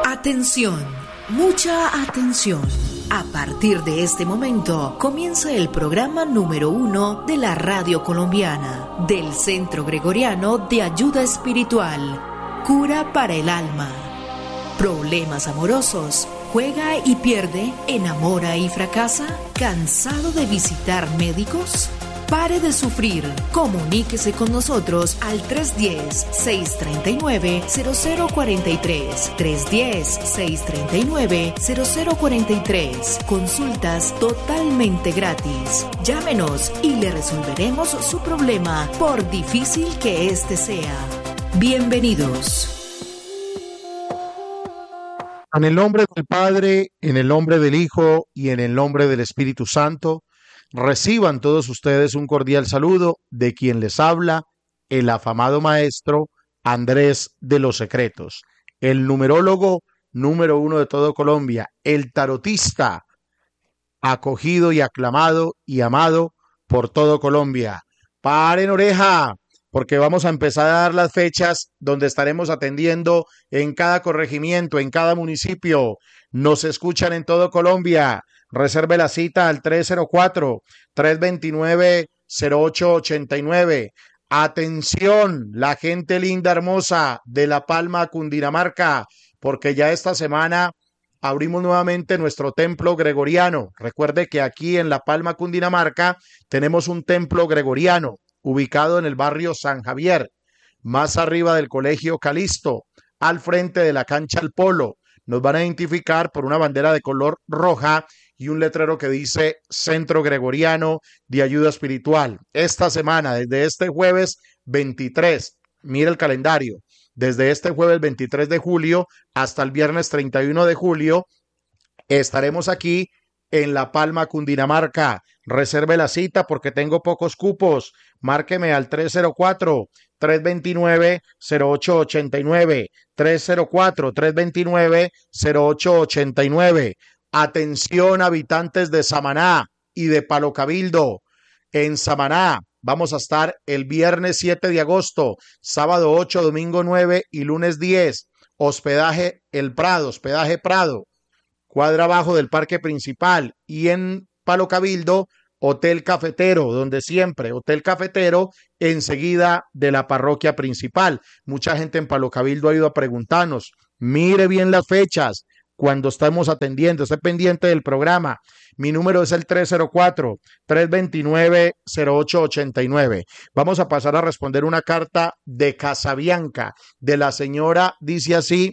Atención, mucha atención. A partir de este momento comienza el programa número 1 de la radio colombiana, del Centro Gregoriano de Ayuda Espiritual, Cura para el Alma. ¿Problemas amorosos? ¿Juega y pierde? ¿Enamora y fracasa? ¿Cansado de visitar médicos? Pare de sufrir. Comuníquese con nosotros al 310-639-0043. 310-639-0043. Consultas totalmente gratis. Llámenos y le resolveremos su problema, por difícil que este sea. Bienvenidos. En el nombre del Padre, en el nombre del Hijo y en el nombre del Espíritu Santo, reciban todos ustedes un cordial saludo de quien les habla, el afamado maestro Andrés de los Secretos, el numerólogo número 1 de todo Colombia, el tarotista acogido y aclamado y amado por todo Colombia. Paren oreja, porque vamos a empezar a dar las fechas donde estaremos atendiendo en cada corregimiento, en cada municipio. Nos escuchan en todo Colombia. Reserve la cita al 304-329-0889. Atención, la gente linda, hermosa de La Palma, Cundinamarca, porque ya esta semana abrimos nuevamente nuestro templo gregoriano. Recuerde que aquí en La Palma, Cundinamarca, tenemos un templo gregoriano ubicado en el barrio San Javier, más arriba del Colegio Calisto, al frente de la cancha El Polo. Nos van a identificar por una bandera de color roja y un letrero que dice Centro Gregoriano de Ayuda Espiritual. Esta semana, desde este jueves 23, mire el calendario, desde este jueves 23 de julio hasta el viernes 31 de julio, estaremos aquí en La Palma, Cundinamarca. Reserve la cita porque tengo pocos cupos. Márqueme al 304-329-0889. 304-329-0889. Atención, habitantes de Samaná y de Palo Cabildo. En Samaná vamos a estar el viernes 7 de agosto, sábado 8, domingo 9 y lunes 10. Hospedaje El Prado, hospedaje Prado, cuadra abajo del parque principal. Y en Palo Cabildo, Hotel Cafetero, donde siempre, Hotel Cafetero, enseguida de la parroquia principal. Mucha gente en Palo Cabildo ha ido a preguntarnos, mire bien las fechas, cuando estamos atendiendo, esté pendiente del programa. Mi número es el 304-329-0889. Vamos a pasar a responder una carta de Casabianca, de la señora, dice así,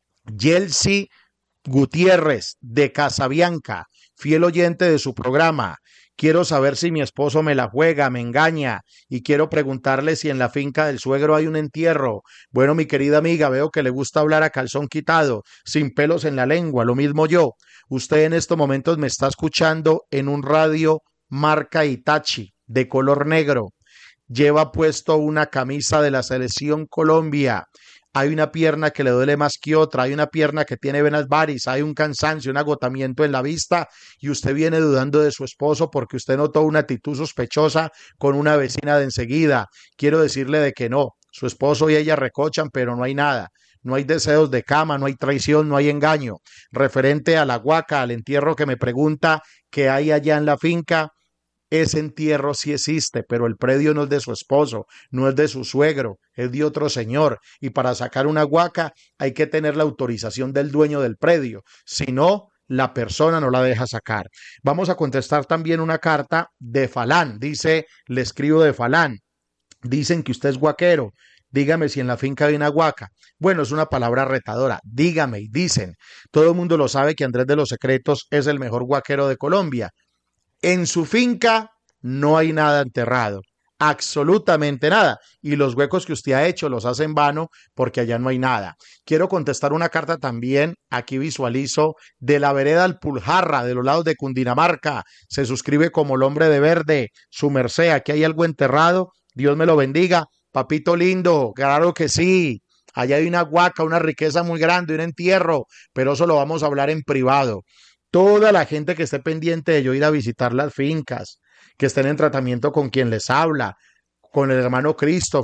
Yelsi Gutiérrez, de Casabianca, fiel oyente de su programa. Quiero saber si mi esposo me la juega, me engaña, y quiero preguntarle si en la finca del suegro hay un entierro. Bueno, mi querida amiga, veo que le gusta hablar a calzón quitado, sin pelos en la lengua, lo mismo yo. Usted en estos momentos me está escuchando en un radio marca Hitachi, de color negro. Lleva puesto una camisa de la Selección Colombia. Hay una pierna que le duele más que otra, hay una pierna que tiene venas varis, hay un cansancio, un agotamiento en la vista y usted viene dudando de su esposo porque usted notó una actitud sospechosa con una vecina de enseguida. Quiero decirle de que no, su esposo y ella recochan, pero no hay nada. No hay deseos de cama, no hay traición, no hay engaño. Referente a la huaca, al entierro que me pregunta que hay allá en la finca, ese entierro sí existe, pero el predio no es de su esposo, no es de su suegro, es de otro señor. Y para sacar una huaca hay que tener la autorización del dueño del predio. Si no, la persona no la deja sacar. Vamos a contestar también una carta de Falán. Dice, le escribo de Falán. Dicen que usted es huaquero. Dígame si en la finca hay una huaca. Bueno, es una palabra retadora. Dígame y dicen. Todo el mundo lo sabe que Andrés de los Secretos es el mejor huaquero de Colombia. En su finca no hay nada enterrado, absolutamente nada. Y los huecos que usted ha hecho los hace en vano porque allá no hay nada. Quiero contestar una carta también, aquí visualizo, de la vereda Alpujarra, de los lados de Cundinamarca. Se suscribe como el hombre de verde. Su merced, aquí hay algo enterrado. Dios me lo bendiga. Papito lindo, claro que sí. Allá hay una huaca, una riqueza muy grande, un entierro, pero eso lo vamos a hablar en privado. Toda la gente que esté pendiente de yo ir a visitar las fincas, que estén en tratamiento con quien les habla, con el hermano Christopher,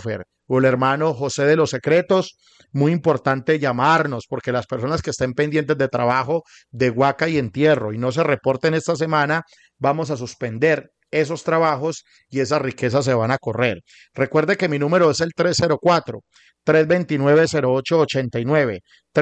o el hermano José de los Secretos, muy importante llamarnos, porque las personas que estén pendientes de trabajo de huaca y entierro y no se reporten esta semana, vamos a suspender esos trabajos y esas riquezas se van a correr. Recuerde que mi número es el 304-329-0889,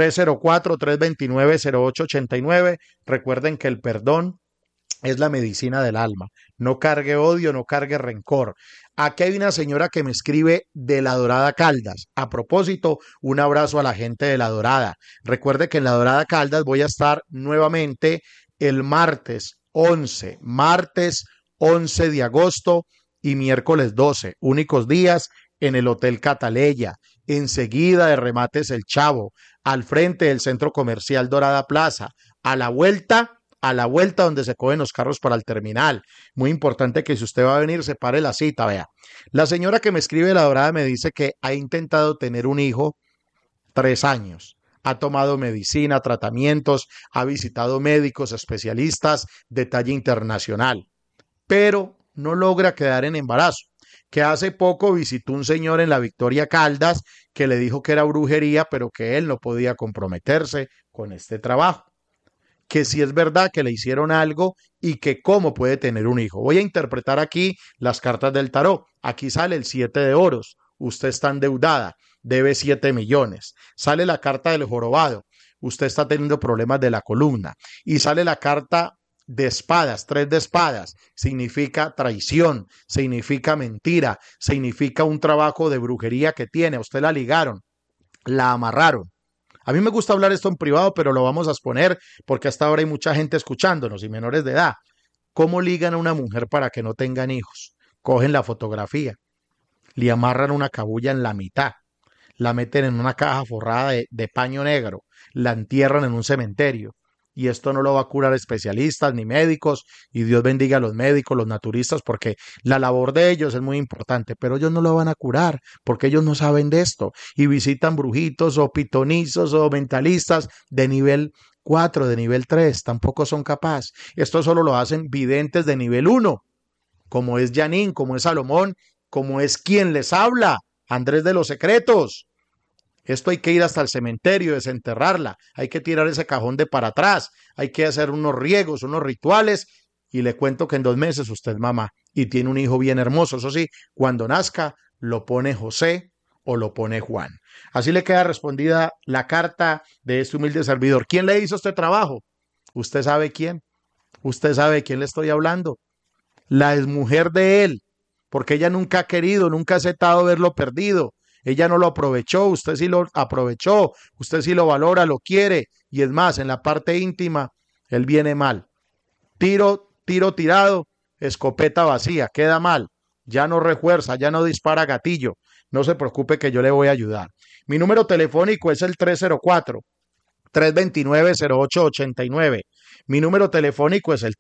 304-329-0889. Recuerden que el perdón es la medicina del alma. No cargue odio, no cargue rencor. Aquí hay una señora que me escribe de La Dorada Caldas. A propósito, un abrazo a la gente de La Dorada. Recuerde que en La Dorada Caldas voy a estar nuevamente el martes 11 de agosto y miércoles 12, únicos días en el Hotel Cataleya, enseguida de Remates El Chavo, al frente del Centro Comercial Dorada Plaza, a la vuelta donde se cogen los carros para el terminal. Muy importante que si usted va a venir, separe la cita, vea. La señora que me escribe de La Dorada me dice que ha intentado tener un hijo 3 años. Ha tomado medicina, tratamientos, ha visitado médicos especialistas de talla internacional, pero no logra quedar en embarazo. Que hace poco visitó un señor en la Victoria Caldas que le dijo que era brujería, pero que él no podía comprometerse con este trabajo. Que si es verdad que le hicieron algo y que cómo puede tener un hijo. Voy a interpretar aquí las cartas del tarot. Aquí sale el 7 de oros. Usted está endeudada, debe 7 millones. Sale la carta del jorobado. Usted está teniendo problemas de la columna. Y sale la carta de espadas, 3 de espadas. Significa traición, significa mentira, significa un trabajo de brujería que tiene. A usted la ligaron, la amarraron. A mí me gusta hablar esto en privado, pero lo vamos a exponer porque hasta ahora hay mucha gente escuchándonos y menores de edad. ¿Cómo ligan a una mujer para que no tengan hijos? Cogen la fotografía, le amarran una cabulla en la mitad, la meten en una caja forrada de paño negro, la entierran en un cementerio. Y esto no lo va a curar especialistas ni médicos, y Dios bendiga a los médicos, los naturistas, porque la labor de ellos es muy importante, pero ellos no lo van a curar, porque ellos no saben de esto, y visitan brujitos o pitonizos o mentalistas de nivel 4, de nivel 3, tampoco son capaces. Esto solo lo hacen videntes de nivel 1, como es Yanin, como es Salomón, como es quien les habla, Andrés de los Secretos. Esto hay que ir hasta el cementerio, desenterrarla, hay que tirar ese cajón de para atrás, hay que hacer unos riegos, unos rituales, y le cuento que en 2 meses usted es mamá y tiene un hijo bien hermoso. Eso sí, cuando nazca lo pone José o lo pone Juan. Así le queda respondida la carta de este humilde servidor. ¿Quién le hizo este trabajo? ¿Usted sabe quién? ¿Usted sabe de quién le estoy hablando? La exmujer de él, porque ella nunca ha querido, nunca ha aceptado verlo perdido. Ella no lo aprovechó, usted sí lo aprovechó, usted sí lo valora, lo quiere, y es más, en la parte íntima, él viene mal. Tiro tirado, escopeta vacía, queda mal, ya no refuerza, ya no dispara gatillo. No se preocupe que yo le voy a ayudar. Mi número telefónico es el 304-329-0889. Mi número telefónico es el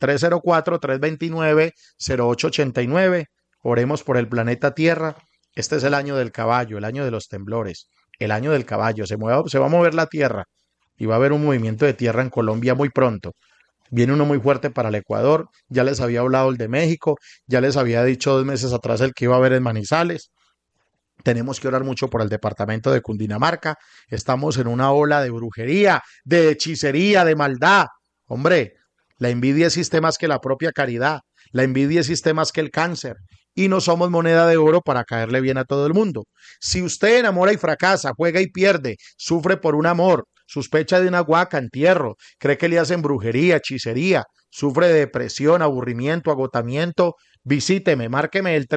304-329-0889. Oremos por el planeta Tierra. Este es el año del caballo, el año de los temblores, el año del caballo. Se va a mover la tierra y va a haber un movimiento de tierra en Colombia muy pronto. Viene uno muy fuerte para el Ecuador. Ya les había hablado el de México, ya les había dicho 2 meses atrás el que iba a haber en Manizales. Tenemos que orar mucho por el departamento de Cundinamarca. Estamos en una ola de brujería, de hechicería, de maldad. Hombre, la envidia existe más que la propia caridad. La envidia existe más que el cáncer. Y no somos moneda de oro para caerle bien a todo el mundo. Si usted enamora y fracasa, juega y pierde, sufre por un amor, sospecha de una huaca, entierro, cree que le hacen brujería, hechicería, sufre de depresión, aburrimiento, agotamiento, visíteme, márqueme el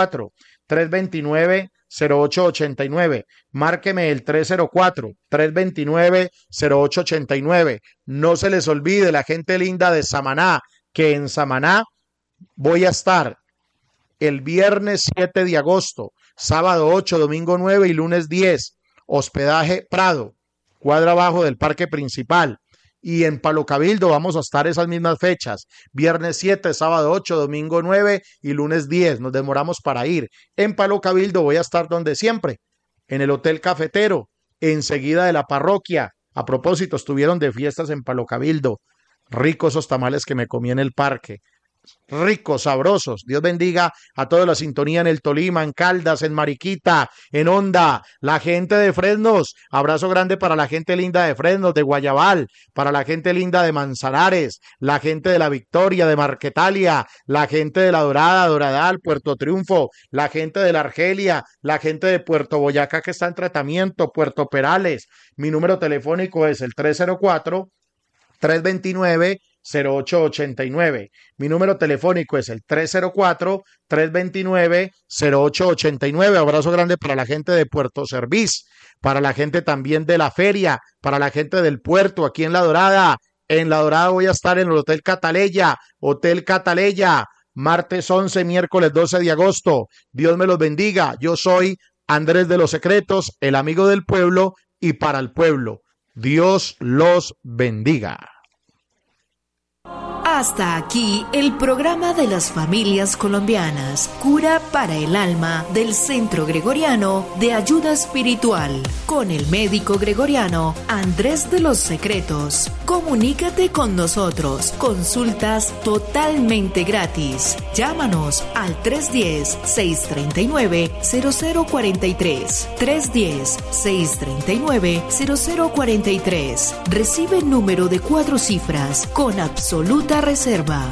304-329-0889, márqueme el 304-329-0889. No se les olvide, la gente linda de Samaná, que en Samaná voy a estar el viernes 7 de agosto, sábado 8, domingo 9 y lunes 10, hospedaje Prado, cuadra abajo del parque principal. Y en Palo Cabildo vamos a estar esas mismas fechas, viernes 7, sábado 8, domingo 9 y lunes 10, nos demoramos para ir. En Palo Cabildo voy a estar donde siempre, en el Hotel Cafetero, enseguida de la parroquia. A propósito, estuvieron de fiestas en Palo Cabildo, ricos esos tamales que me comí en el parque. ricos, sabrosos. Dios bendiga a toda la sintonía en el Tolima, en Caldas, en Mariquita, en Honda, la gente de Fresnos. Abrazo grande para la gente linda de Fresnos, de Guayabal, para la gente linda de Manzanares, la gente de La Victoria, de Marquetalia, la gente de La Dorada, Doradal, Puerto Triunfo, la gente de La Argelia, la gente de Puerto Boyacá que está en tratamiento, Puerto Perales. Mi número telefónico es el 304-329-0889. Mi número telefónico es el 304-329-0889. Abrazo grande para la gente de Puerto Servis, para la gente también de la feria, para la gente del puerto aquí en La Dorada. En La Dorada voy a estar en el Hotel Cataleya, martes 11, miércoles 12 de agosto. Dios me los bendiga. Yo soy Andrés de los Secretos, el amigo del pueblo y para el pueblo. Dios los bendiga. Hasta aquí el programa de las familias colombianas, Cura para el Alma del Centro Gregoriano de Ayuda Espiritual, con el médico gregoriano Andrés de los Secretos. Comunícate con nosotros, consultas totalmente gratis. Llámanos al 310-639-0043, 310-639-0043. Recibe el número de 4 cifras con absoluta reserva.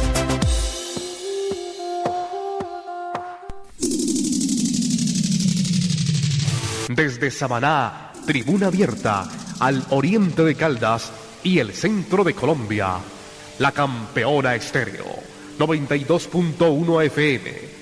Desde Samaná, tribuna abierta, al oriente de Caldas y el centro de Colombia, la Campeona Estéreo, 92.1 FM.